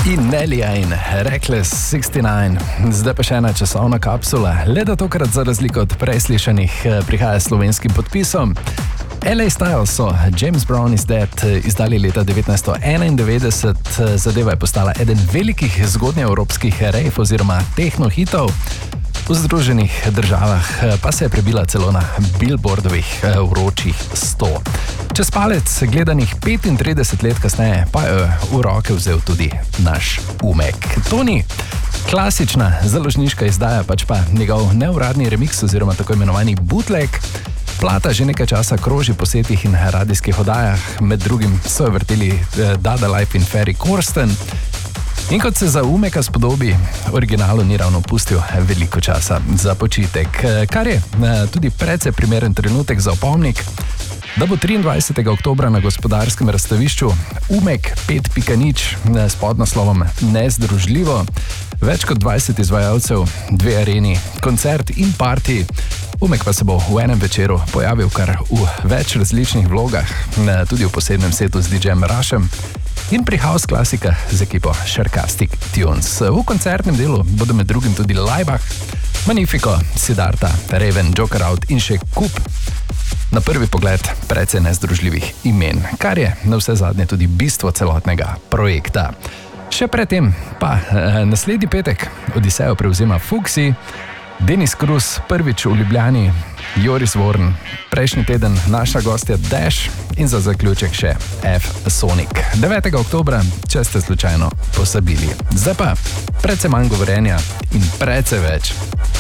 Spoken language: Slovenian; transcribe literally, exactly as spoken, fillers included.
In Nelija in Reckless šestdeset devet, zdaj pa še ena časovna kapsula, le da tokrat za razliko od preslišanih prihaja s slovenskim podpisom. L A Style so James Brown is Dead izdali leta devetnajststo enaindevetdeset, zadeva je postala eden velikih zgodnjeevropskih rave oziroma tehno hitov. V Združenih državah pa se je prebila celo na Billboardovih vročih sto. Čez palec gledanih petintrideset let kasneje pa je v roke vzel tudi naš Umek. To ni klasična založniška izdaja, pač pa njegov neuradni remix oziroma tako imenovani bootleg. Plata že nekaj časa kroži po setih in radijskih oddajah, med drugim so jo vrteli Dada Life in Ferry Corsten. In kot se za Umeka spodobi, originalu ni ravno pustil veliko časa za počitek, kar je tudi precej primeren trenutek za opomnik, da bo triindvajsetega oktobra na Gospodarskem razstavišču Umek pet pika nič s podnaslovom Nezdružljivo, več kot dvajset izvajalcev, dve areni, koncert in party. Umek pa se bo v enem večeru pojavil kar v več različnih vlogah, tudi v posebnem setu z D J-jem Rašem in pri house klasika z ekipo Sharkastic Tunes. V koncertnem delu bodo med drugim tudi Laibach, Magnifico, Siddharta, Raven, Joker Out in še kup na prvi pogled precej nezdružljivih imen, kar je na vse zadnje tudi bistvo celotnega projekta. Še predtem pa naslednji petek Odisejo prevzema Fuxi, Denis Krus prvič v Ljubljani, Joris Vorn, prejšnji teden naša gostja Dash in za zaključek še F-Sonic. devetega oktobra, če ste slučajno posabili. Zdaj pa precej manj govorenja in precej več